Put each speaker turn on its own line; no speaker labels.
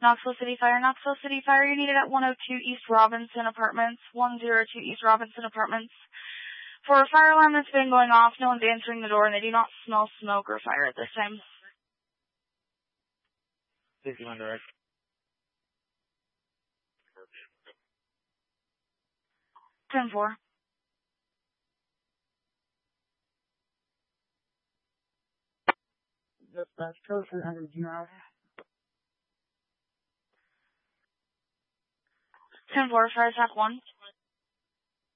Knoxville City Fire, you're needed at 102 East Robinson Apartments, 102 East Robinson Apartments. For a fire alarm that's been going off, no one's answering the door, and they do not smell smoke or fire at this time.
61 direct.
10-4.
Dispatch code 300 Drive.
10-4, fire attack 1.